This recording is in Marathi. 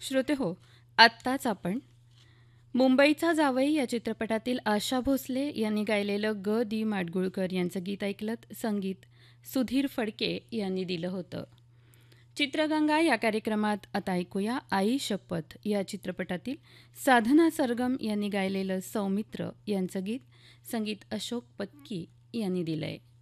श्रोते हो, आत्ताच आपण मुंबईचा जावई या चित्रपटातील आशा भोसले यांनी गायलेलं ग दी माडगुळकर यांचं गीत ऐकलत. संगीत सुधीर फडके यांनी दिलं होतं. चित्रगंगा या कार्यक्रमात आता ऐकूया आई शपथ या चित्रपटातील साधना सरगम यांनी गायलेलं सौमित्र यांचं गीत. संगीत अशोक पत्की यांनी दिलंय.